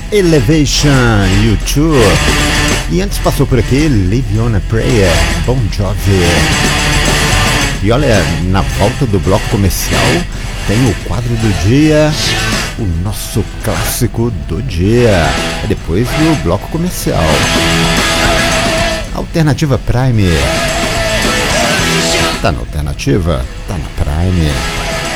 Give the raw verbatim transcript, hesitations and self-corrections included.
Elevation, U dois. E antes passou por aqui Live on a Prayer, Bon Jovi. E olha, na volta do bloco comercial tem o quadro do dia, o nosso clássico do dia. É depois do bloco comercial. Alternativa Prime. Tá na alternativa? Tá na Prime.